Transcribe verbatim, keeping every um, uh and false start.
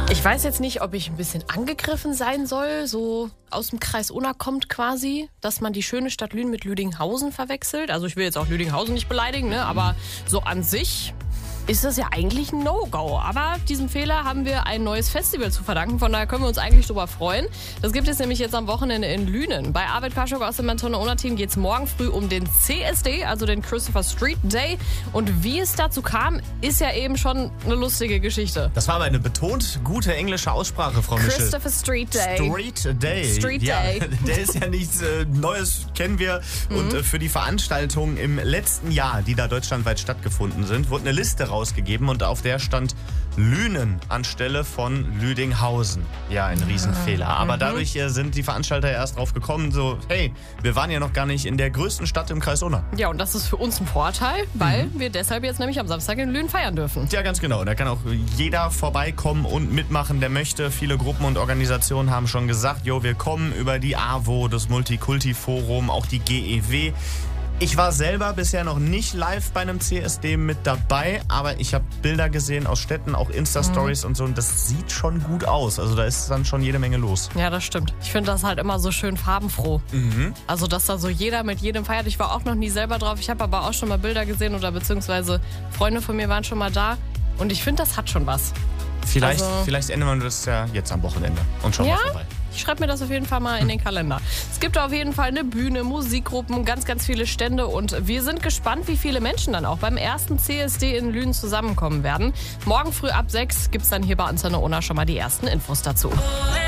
Ich weiß jetzt nicht, ob ich ein bisschen angegriffen sein soll, so aus dem Kreis Unna kommt quasi, dass man die schöne Stadt Lünen mit Lüdinghausen verwechselt. Also ich will jetzt auch Lüdinghausen nicht beleidigen, ne? Aber so an sich ist das ja eigentlich ein No-Go. Aber diesem Fehler haben wir ein neues Festival zu verdanken. Von daher können wir uns eigentlich drüber freuen. Das gibt es nämlich jetzt am Wochenende in Lünen. Bei Arvid Kaschuk aus dem Mantona-Unna-Team geht es morgen früh um den C S D, also den Christopher Street Day. Und wie es dazu kam, ist ja eben schon eine lustige Geschichte. Das war aber eine betont gute englische Aussprache, Frau Mischel. Christopher Street Day. Street Day. Street ja, Day. Der ist ja nichts äh, Neues, kennen wir. Mhm. Und äh, für die Veranstaltungen im letzten Jahr, die da deutschlandweit stattgefunden sind, wurde eine Liste rausgegeben und auf der stand Lünen anstelle von Lüdinghausen. Ja, ein Riesenfehler. Aber mhm. dadurch äh, sind die Veranstalter erst drauf gekommen, so, hey, wir waren ja noch gar nicht in der größten Stadt im Kreis Unna. Ja, und das ist für uns ein Vorteil, weil Mhm. wir deshalb jetzt nämlich am Samstag in Lünen feiern dürfen. Ja, ganz genau. Da kann auch jeder vorbeikommen und mitmachen, der möchte. Viele Gruppen und Organisationen haben schon gesagt, jo, wir kommen über die A W O, das Multikulti-Forum, auch die G E W. Ich war selber bisher noch nicht live bei einem C S D mit dabei, aber ich habe Bilder gesehen aus Städten, auch Insta-Stories mhm. und so, und das sieht schon gut aus. Also da ist dann schon jede Menge los. Ja, das stimmt. Ich finde das halt immer so schön farbenfroh. Mhm. Also, dass da so jeder mit jedem feiert. Ich war auch noch nie selber drauf. Ich habe aber auch schon mal Bilder gesehen oder beziehungsweise Freunde von mir waren schon mal da. Und ich finde, das hat schon was. Vielleicht, also, vielleicht ändern wir das ja jetzt am Wochenende und schauen ja? mal vorbei. Ich schreibe mir das auf jeden Fall mal in den Kalender. Es gibt auf jeden Fall eine Bühne, Musikgruppen, ganz, ganz viele Stände und wir sind gespannt, wie viele Menschen dann auch beim ersten C S D in Lünen zusammenkommen werden. Morgen früh ab sechs gibt es dann hier bei Antenne Unna schon mal die ersten Infos dazu.